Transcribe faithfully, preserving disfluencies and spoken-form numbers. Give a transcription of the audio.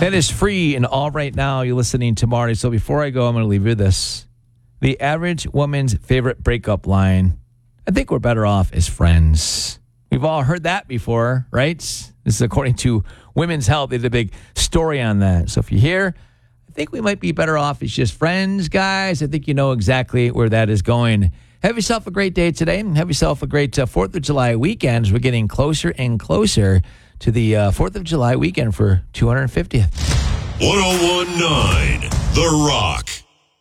That is free and all right now. You're listening to Marty. So before I go, I'm going to leave you this. The average woman's favorite breakup line, I think we're better off as friends. We've all heard that before, right? This is according to Women's Health. They did a big story on that. So if you're here, I think we might be better off as just friends, guys. I think you know exactly where that is going. Have yourself a great day today, and have yourself a great uh, fourth of July weekend. We're getting closer and closer to the uh, fourth of July weekend for two hundred fiftieth. one oh one point nine The Rock.